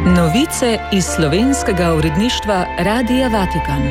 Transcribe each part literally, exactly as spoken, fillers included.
Novice iz slovenskega uredništva Radia Vatikan.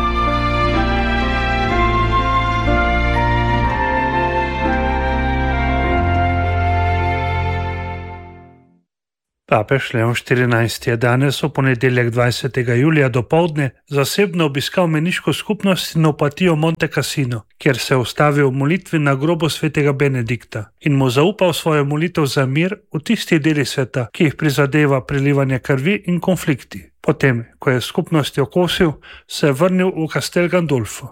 Papež Leon štirinajsti je danes v ponedeljek dvajsetega julija dopoldne zasebno obiskal meniško skupnost in opatijo Monte Cassino, kjer se je ustavil v molitvi na grobu svetega Benedikta in mu zaupal svojo molitev za mir v tistih delih sveta, ki jih prizadeva prelivanje krvi in konflikti. Potem, ko je skupnosti okosil, se je vrnil v Castel Gandolfo.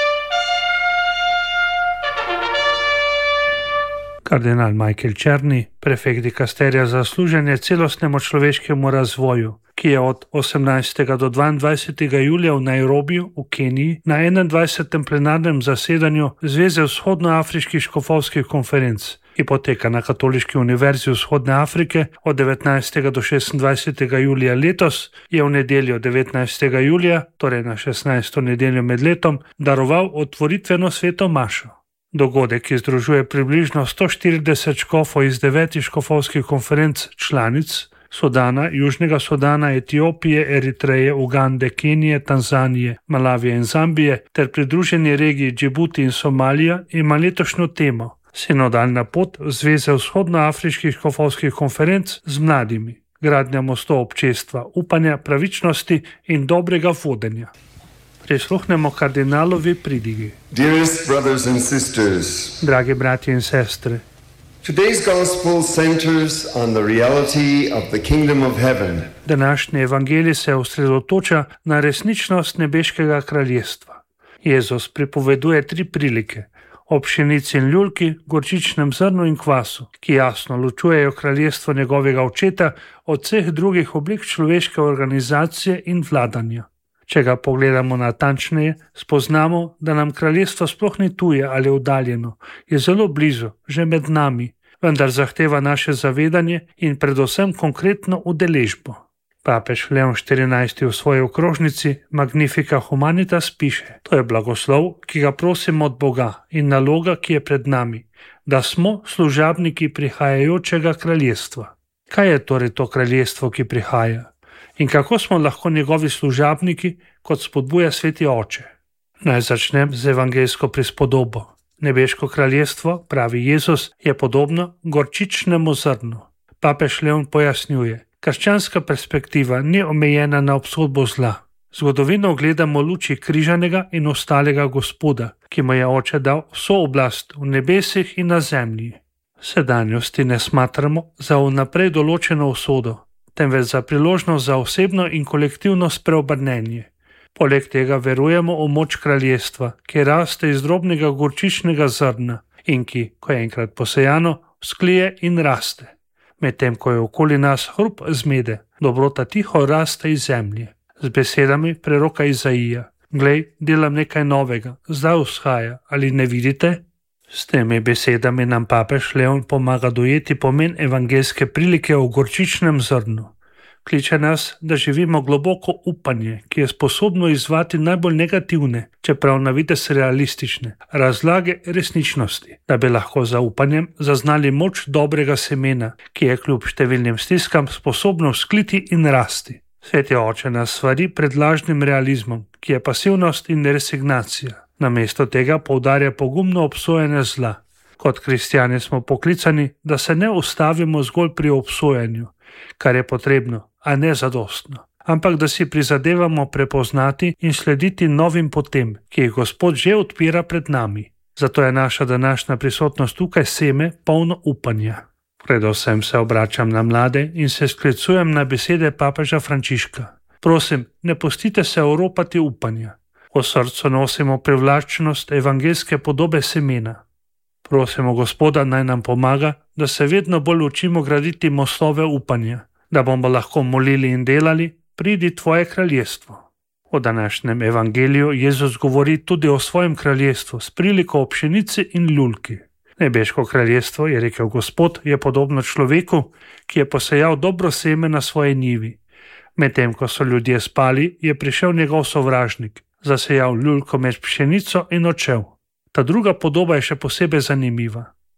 Kardinal Michael Czerny, prefekt dikasterija za služenje celostnemu človeškemu razvoju, ki je od osemnajstega do dvaindvajsetega julija v Nairobiju v Keniji na enaindvajsetem plenarnem zasedanju Zveze vzhodnoafriških škofovskih konferenc, ki poteka na Katoliški univerzi Vzhodne Afrike od devetnajstega do šestindvajsetega julija letos, je v nedeljo devetnajstega julija, torej na šestnajsto nedeljo med letom, daroval otvoritveno sveto mašo. Dogodek, ki združuje približno sto štirideset škofov iz devetih škofovskih konferenc članic Sudana, Južnega Sudana, Etiopije, Eritreje, Ugande, Kenije, Tanzanije, Malavije in Zambije ter pridruženi regiji Džibuti in Somalija, ima letošnjo temo Sinodalna pot Zveze vzhodnoafriških škofovskih konferenc z mladimi, gradnja mostov občestva, upanja, pravičnosti in dobrega vodenja. Prisluhnemo kardinalovi pridigi. Dearest brothers and sisters, Dragi bratje in sestre, today's gospel centers on the reality of the kingdom of heaven. Današnji evangelij se osredotoča na resničnost nebeškega kraljestva. Jezus pripoveduje tri prilike o pšenici in ljulki, gorčičnem zrnu in kvasu, ki jasno ločujejo kraljestvo njegovega očeta od vseh drugih oblik človeške organizacije in vladanja. Če ga pogledamo natančneje, spoznamo, da nam kraljestvo sploh ni tuje ali oddaljeno, je zelo blizu, že med nami, vendar zahteva naše zavedanje in predvsem konkretno udeležbo. Papež Leon štirinajsti v svoji okrožnici Magnifica Humanitas piše: To je blagoslov, ki ga prosimo od Boga, in naloga, ki je pred nami, da smo služabniki prihajajočega kraljestva. Kaj je torej to kraljestvo, ki prihaja? In kako smo lahko njegovi služabniki, kot spodbuja sveti oče? Naj začnem z evangeljsko prispodobo. Nebeško kraljestvo, pravi Jezus, je podobno gorčičnemu zrnu. Papež Leon pojasnjuje: krščanska perspektiva ni omejena na obsodbo zla. Zgodovino gledamo v luči križanega in ostalega Gospoda, ki mu je oče dal vso oblast v nebesih in na zemlji. Sedanjosti ne smatramo za vnaprej določeno usodo, temveč za priložnost za osebno in kolektivno spreobrnenje. Poleg tega verujemo v moč kraljestva, ki raste iz drobnega gorčičnega zrna in ki, ko je enkrat posejano, vzklije in raste. Medtem ko je okoli nas hrup zmede, dobrota tiho raste iz zemlje. Z besedami preroka Izaija: Glej, delam nekaj novega, zdaj vzhaja, ali ne vidite? S temi besedami nam papež Leon pomaga dojeti pomen evangeljske prilike o gorčičnem zrnu. Kliče nas, da živimo globoko upanje, ki je sposobno izzvati najbolj negativne, čeprav na videz realistične, razlage resničnosti, da bi lahko za upanjem zaznali moč dobrega semena, ki je kljub številnim stiskam sposobno vzkliti in rasti. Sveti oče nas svari pred lažnim realizmom, ki je pasivnost in resignacija. Namesto tega poudarja pogumno obsojanje zla. Kot kristjani smo poklicani, da se ne ustavimo zgolj pri obsojanju, kar je potrebno, a ne zadostno, ampak da si prizadevamo prepoznati in slediti novim potem, ki jih Gospod že odpira pred nami. Zato je naša današnja prisotnost tukaj seme polno upanja. Predvsem se obračam na mlade in se sklicujem na besede papeža Frančiška. Prosim, ne pustite se oropati upanja. V srcu nosimo privlačnost evangeljske podobe semena. Prosimo Gospoda, naj nam pomaga, da se vedno bolj učimo graditi mostove upanja, da bomo lahko molili in delali: Pridi tvoje kraljestvo. V današnjem evangeliju Jezus govori tudi o svojem kraljestvu s priliko o pšenici in ljulki. Nebeško kraljestvo, je rekel Gospod, je podobno človeku, ki je posejal dobro seme na svoji njivi. Medtem ko so ljudje spali, je prišel njegov sovražnik, zasejal ljulko med pšenico in odšel. Ta druga podoba je še posebej zanimiva.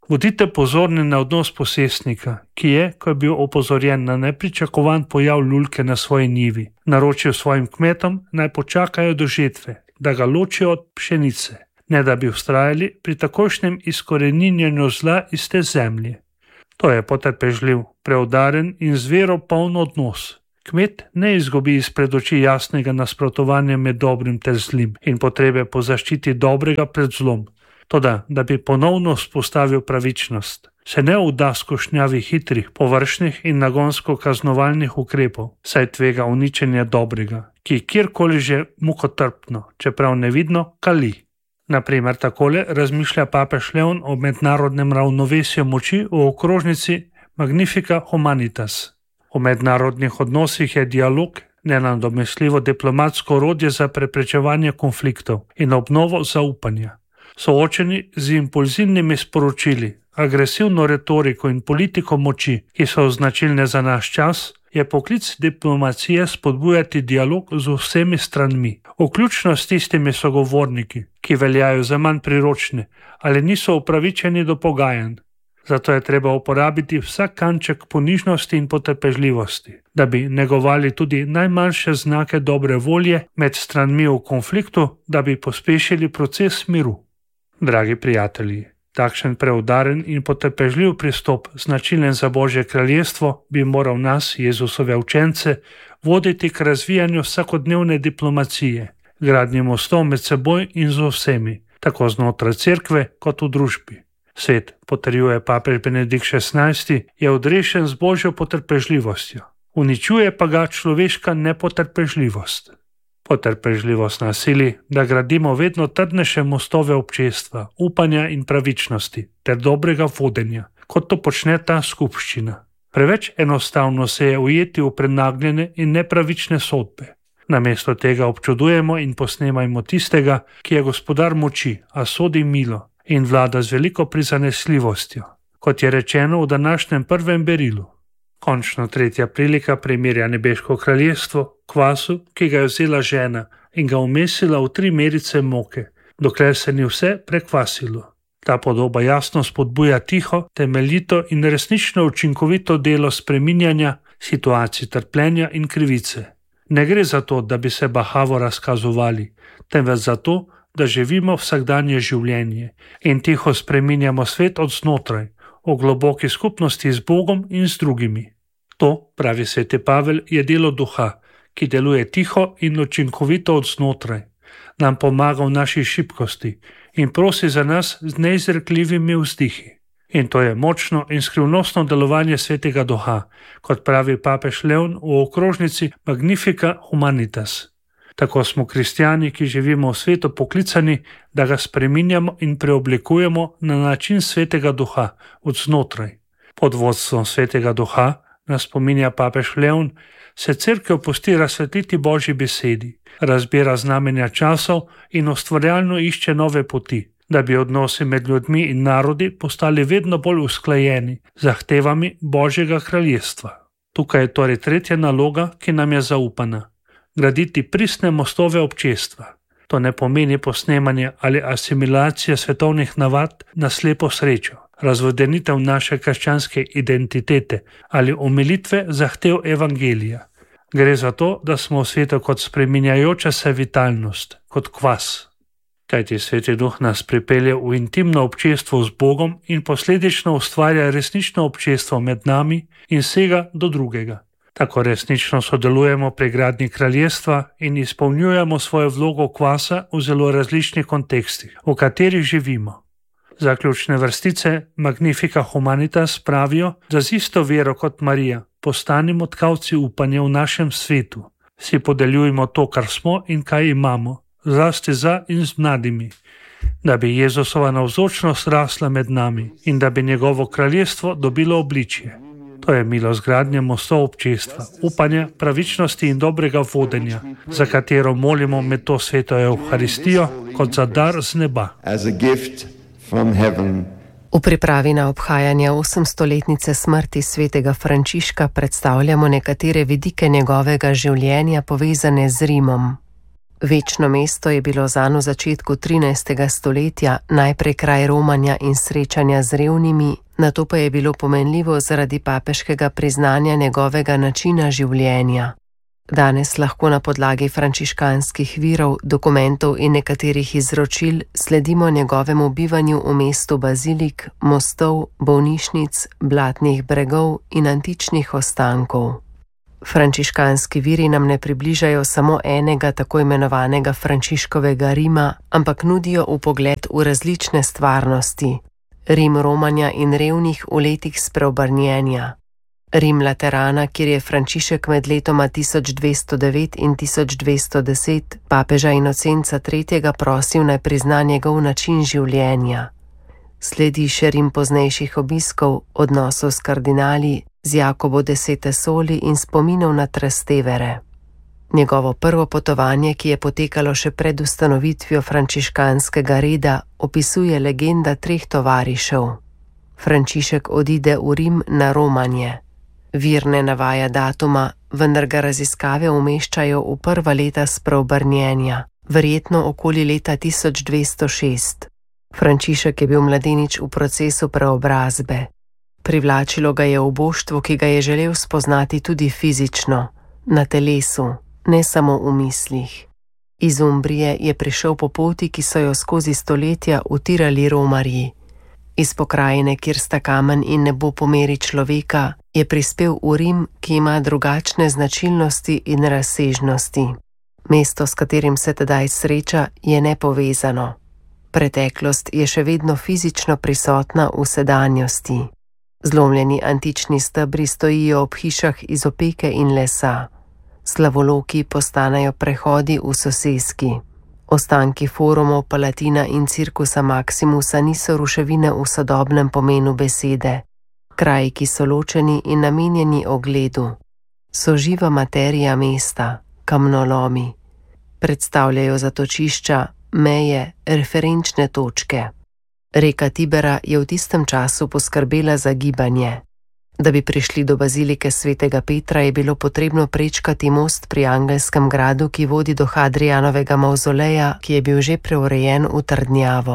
Bodite pozorni na odnos posestnika, ki je, ko je bil opozorjen na nepričakovan pojav lulke na svoji njivi, naročil svojim kmetom, naj počakajo do žetve, da ga ločijo od pšenice, ne da bi vztrajali pri takošnjem izkoreninjenju zla iz te zemlje. To je potrpežljiv, preudaren in z vero poln odnos. Kmet ne izgubi izpred oči jasnega nasprotovanja med dobrim ter zlim in potrebe po zaščiti dobrega pred zlom. Toda, da bi ponovno vzpostavil pravičnost, se ne vda skušnjavi hitrih, površnih in nagonsko kaznovalnih ukrepov, saj tvega uničenja dobrega, ki kjerkoli že mukotrpno, čeprav nevidno, kali. Naprimer, takole razmišlja papež Leon o mednarodnem ravnovesju moči v okrožnici Magnifica Humanitas. V mednarodnih odnosih je dialog nenadomestljivo diplomatsko orodje za preprečevanje konfliktov in obnovo zaupanja. Soočeni z impulzivnimi sporočili, agresivno retoriko in politiko moči, ki so značilne za naš čas, je poklic diplomacije spodbujati dialog z vsemi stranmi, vključno s tistimi sogovorniki, ki veljajo za manj priročne ali niso upravičeni do pogajanj. Zato je treba uporabiti vsak kanček ponižnosti in potrpežljivosti, da bi negovali tudi najmanjše znake dobre volje med stranmi v konfliktu, da bi pospešili proces miru. Dragi prijatelji, takšen preudaren in potrpežljiv pristop, značilen za Božje kraljestvo, bi moral nas, Jezusove učence, voditi k razvijanju vsakodnevne diplomacije, gradnji mostov med seboj in z vsemi, tako znotraj cerkve kot v družbi. Svet, potrjuje papež Benedikt šestnajsti, je odrešen z Božjo potrpežljivostjo, uničuje pa ga človeška nepotrpežljivost. Potrpežljivost nas sili, da gradimo vedno trdnejše mostove občestva, upanja in pravičnosti ter dobrega vodenja, kot to počne ta skupščina. Preveč enostavno se je ujeti v prenagljene in nepravične sodbe. Namesto tega občudujemo in posnemajmo tistega, ki je gospodar moči, a sodi milo in vlada z veliko prizanesljivostjo, kot je rečeno v današnjem prvem berilu. Končno tretja prilika primerja nebeško kraljestvo kvasu, ki ga je vzela žena in ga umesila v tri merice moke, dokler se ni vse prekvasilo. Ta podoba jasno spodbuja tiho, temeljito in resnično učinkovito delo spreminjanja situacij trpljenja in krivice. Ne gre za to, da bi se bahavo razkazovali, temveč za to, da živimo vsakdanje življenje in tiho spreminjamo svet od znotraj, v globoki skupnosti z Bogom in z drugimi. To, pravi sveti Pavel, je delo duha, ki deluje tiho in učinkovito od znotraj, nam pomaga v naši šibkosti in prosi za nas z neizrekljivimi vzdihi. In to je močno in skrivnostno delovanje svetega duha, kot pravi papež Leon v okrožnici Magnifica Humanitas. Tako smo kristjani, ki živimo v svetu, poklicani, da ga spreminjamo in preoblikujemo na način svetega duha, od znotraj. Pod vodstvom svetega duha, nas spominja papež Leon, se cerkev pusti razsvetliti Božji besedi, razbira znamenja časov in ustvarjalno išče nove poti, da bi odnosi med ljudmi in narodi postali vedno bolj usklajeni z zahtevami Božjega kraljestva. Tukaj je torej tretja naloga, ki nam je zaupana. Graditi pristne mostove občestva. To ne pomeni posnemanje ali asimilacije svetovnih navad na slepo srečo, razvodenitev naše krščanske identitete ali omilitve zahtev evangelija. Gre za to, da smo v svetu kot spreminjajoča se vitalnost, kot kvas. Kajti sveti duh nas pripelje v intimno občestvo z Bogom in posledično ustvarja resnično občestvo med nami in sega do drugega. Tako resnično sodelujemo pri gradnji kraljestva in izpolnjujemo svojo vlogo kvasa v zelo različnih kontekstih, v katerih živimo. Zaključne vrstice Magnifica Humanitas pravijo, da z isto vero kot Marija postanimo tkavci upanja v našem svetu. Si podeljujemo to, kar smo in kaj imamo, zlasti za in z mladimi, da bi Jezusova navzočnost rasla med nami in da bi njegovo kraljestvo dobilo obličje. To je milost gradnje mostov občestva, upanja, pravičnosti in dobrega vodenja, za katero molimo med to sveto Evharistijo kot za dar z neba. V pripravi na obhajanje osemstoletnice smrti svetega Frančiška predstavljamo nekatere vidike njegovega življenja povezane z Rimom. Večno mesto je bilo zanj v začetku trinajstega stoletja najprej kraj romanja in srečanja z revnimi, nato pa je bilo pomenljivo zaradi papeškega priznanja njegovega načina življenja. Danes lahko na podlagi frančiškanskih virov, dokumentov in nekaterih izročil sledimo njegovemu bivanju v mestu bazilik, mostov, bolnišnic, blatnih bregov in antičnih ostankov. Frančiškanski viri nam ne približajo samo enega tako imenovanega Frančiškovega Rima, ampak nudijo vpogled v različne stvarnosti. Rim romanja in revnih v letih spreobrnjenja. Rim Laterana, kjer je Frančišek med letoma tisoč dvesto devet in tisoč dvesto deset papeža Inocenca tretjega prosil naj prizna njegov način življenja. Sledi še Rim poznejših obiskov, odnosov s kardinali, z Jakobo desete soli in spominov na Trastevere. Njegovo prvo potovanje, ki je potekalo še pred ustanovitvijo frančiškanskega reda, opisuje legenda treh tovarišev. Frančišek odide v Rim na romanje. Vir ne navaja datuma, vendar ga raziskave umeščajo v prva leta spreobrnjenja, verjetno okoli leta tisoč dvesto šest. Frančišek je bil mladenič v procesu preobrazbe. Privlačilo ga je oboštvo, ki ga je želel spoznati tudi fizično, na telesu, ne samo v mislih. Iz Umbrije je prišel po poti, ki so jo skozi stoletja utirali romarji. Iz pokrajine, kjer sta kamen in nebo po meri človeka, je prispel v Rim, ki ima drugačne značilnosti in razsežnosti. Mesto, s katerim se tedaj sreča, je nepovezano. Preteklost je še vedno fizično prisotna v sedanjosti. Zlomljeni antični stebri stojijo ob hišah iz opeke in lesa. Slavoloki postanejo prehodi v soseski. Ostanki forumov Palatina in Cirkusa Maximusa niso ruševine v sodobnem pomenu besede. Kraji, ki so ločeni in namenjeni ogledu. So živa materija mesta, kamnolomi. Predstavljajo zatočišča, meje, referenčne točke. Reka Tibera je v tistem času poskrbela za gibanje. Da bi prišli do bazilike svetega Petra, je bilo potrebno prečkati most pri Angelskem gradu, ki vodi do Hadrianovega mavzoleja, ki je bil že preurejen v trdnjavo.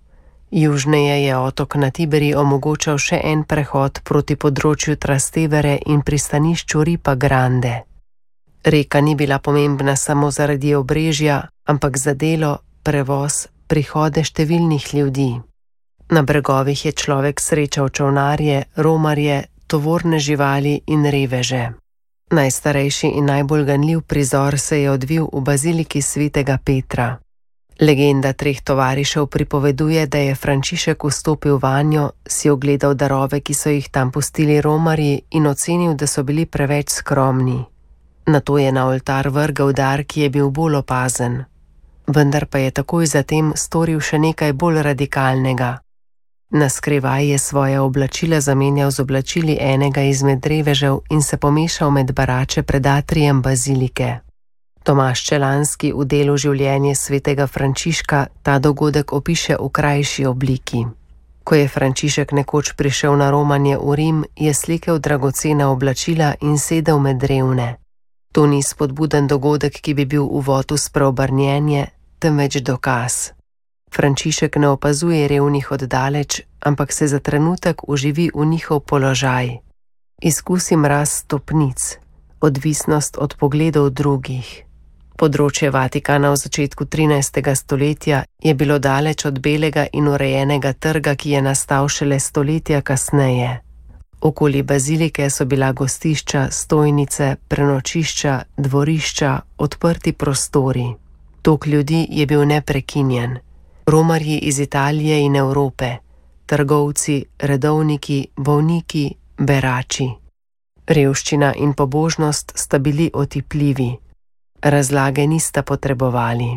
Južneje je otok na Tiberi omogočal še en prehod proti področju Trastevere in pristanišču Ripa Grande. Reka ni bila pomembna samo zaradi obrežja, ampak za delo, prevoz, prihode številnih ljudi. Na bregovih je človek srečal čolnarje, romarje, tovorne živali in reveže. Najstarejši in najbolj ganljiv prizor se je odvil v baziliki svetega Petra. Legenda treh tovarišev pripoveduje, da je Frančišek vstopil vanjo, si ogledal darove, ki so jih tam pustili romarji, in ocenil, da so bili preveč skromni. Nato je na oltar vrgel dar, ki je bil bolj opazen. Vendar pa je takoj zatem storil še nekaj bolj radikalnega. Na skrivaj je svoje oblačila zamenjal z oblačili enega izmed revežev in se pomešal med barače pred atrijem bazilike. Tomaž Čelanski v delu Življenje svetega Frančiška ta dogodek opiše v krajši obliki. Ko je Frančišek nekoč prišel na romanje v Rim, je slekel dragocena oblačila in sedel med revne. To ni spodbuden dogodek, ki bi bil uvod v spreobrnjenje, temveč dokaz. Frančišek ne opazuje revnih oddaleč, ampak se za trenutek uživi v njihov položaj. Izkusi mraz stopnic, odvisnost od pogledov drugih. Področje Vatikana v začetku trinajstega stoletja je bilo daleč od belega in urejenega trga, ki je nastal šele stoletja kasneje. Okoli bazilike so bila gostišča, stojnice, prenočišča, dvorišča, odprti prostori. Tok ljudi je bil neprekinjen. Romarji iz Italije in Evrope, trgovci, redovniki, bolniki, berači. Revščina in pobožnost sta bili otipljivi. Razlage nista potrebovali.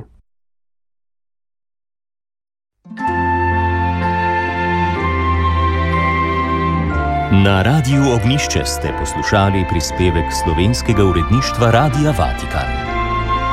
Na Radiu Ognjišče ste poslušali prispevek slovenskega uredništva Radia Vatikan.